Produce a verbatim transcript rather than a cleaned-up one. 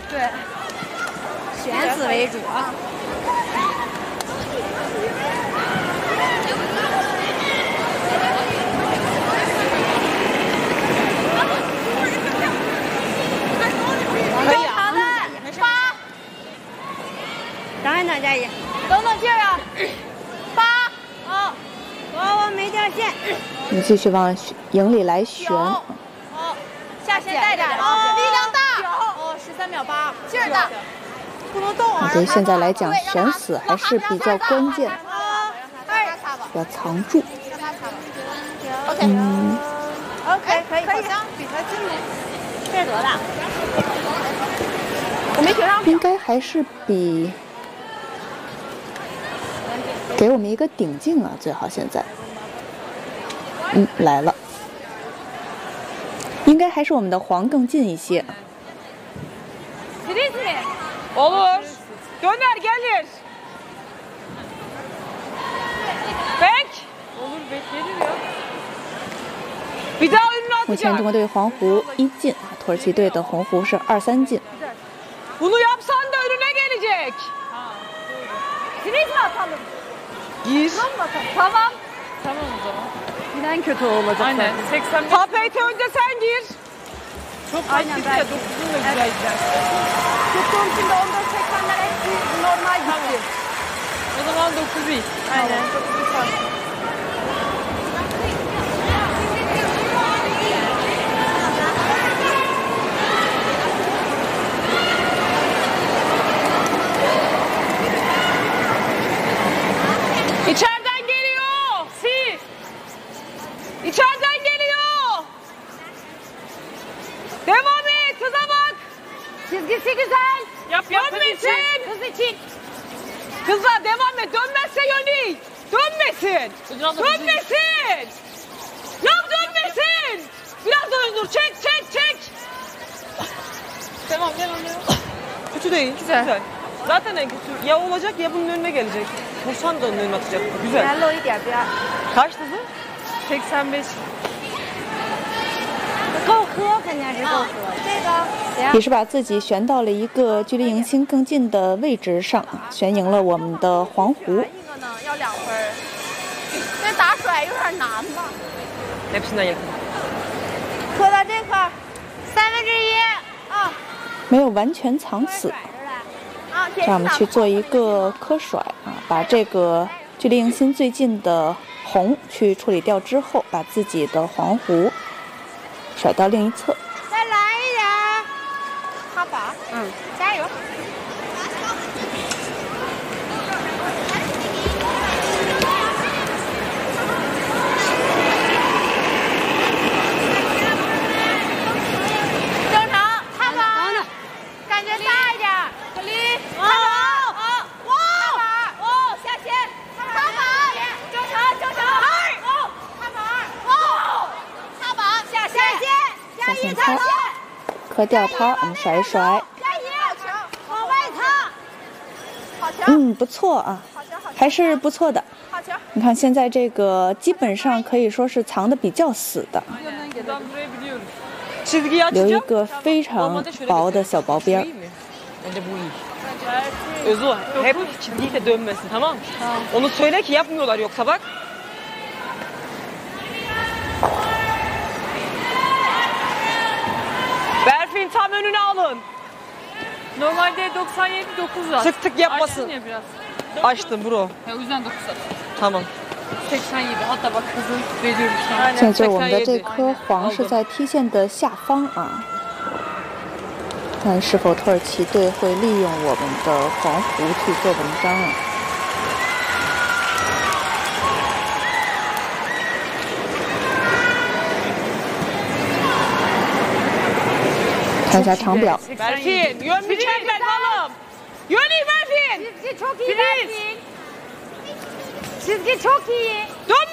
对，选死为主啊。 可以啊， 没事。八，等一等，佳怡， 等等劲儿啊！八， 哦，我我没掉线。 我们继续往营里来旋。 哦，下线带点啊，力量大。哦，十三秒八，劲儿大，不能动啊。 对现在来讲，选死还是比较关键，要藏住。嗯 OK， 可以，可以，比他近吗？ 这是多大？ 我没学上。 应该还是比给我们一个顶劲啊，最好现在。嗯，来了，应该还是我们的黄更近一些。 Priz mi? Olur. Döner gelir. Bek. Olur bek gelir ya. Bir daha önüne 目前中国队黄胡一进，土耳其队的红胡是二三进。 Bunu yapsan da önüne gelecek. Priz mi atalım? Gir. Tamam. Tamam o zaman. İnan kötü olacak. Aynen. seksen beş. Tapete önce sen gir. Çok Aynen, gitti belki. ya dokuzun da güzel gidersin. Tuttuğum şimdi on dört seksenler hepsi normal gitti. O zaman dokuz iyi. Aynen. dokuz iyi fark. İçeriden geliyor. Sil. İçeriden geliyor. Devam et. Hıza bak. Çizgisi güzel. Yap yap. Dönmesin. Kız için. Kızlar devam et. Dönmezse yönü. Dönmesin. Dönmesin. Ya dönmesin. Biraz da dur. Çek çek çek. Devam devam devam. Kötü değil. Güzel. Güzel. Zaten en kötü ya olacak ya bunun önüne gelecek. Vursan da onun önüne atacak. Güzel. 难漏一点，不要。 Kaç hızı? seksen beş. 够喝肯定是够喝。这个也是把自己旋到了一个距离迎新更近的位置上，旋赢了我们的黄胡。 这个呢要两分。这打甩有点难吧 ？Hepsinden yakın. 喝到这块儿，三分之一啊。 没有完全藏死， 啊， 让我们去做一个磕甩啊，把这个距离迎新最近的红去处理掉之后，把自己的黄胡甩到另一侧。 再来一点儿， 他把， 嗯， 加油！正常，看吧，感觉大一点，可力，看吧，啊，哇，哦，下线，看吧，正常，正常，二，哦，看吧，二，哦，看吧，下线， 下线擦，磕掉它，我们甩一甩。 往外擦， 好球， 嗯，不错啊， 好球，好球， 还是不错的。 好球。 你看现在这个基本上可以说是藏的比较死的， Çizgiyi 留一 açacağım. 个非常薄的小薄边儿。 Bence bu iyi. Özü hep çizgiyle dönmesin, tamam mı? Tamam. Onu söyle ki yapmıyorlar yoksa bak. Berfin tam önüne alın. Normalde doksan yedi dokuz var. Tık tık yapmasın. Açtın ya biraz. Açtım bro. Ya, o yüzden dokuz atıyor. Tamam. seksen yedi. Hatta bak hızı veriyorum şu an. 现在我们的这颗黄是在踢线的下方啊，看是否土耳其队会利用我们的黄胡去做文章啊？看一下长表， Berfin yön mükemmel balım. Yön iyi Berfin. Çizgi çok iyi Berfin. Çizgi çok iyi. Dön